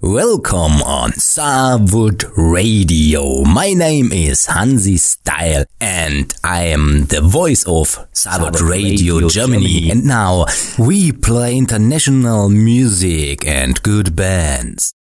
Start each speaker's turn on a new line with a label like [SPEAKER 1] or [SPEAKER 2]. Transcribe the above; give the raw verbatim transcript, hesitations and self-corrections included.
[SPEAKER 1] Welcome on Starwood Radio. My name is Hansi Style and I am the voice of Starwood Radio, Radio Germany. Germany. And now we play international music and good bands.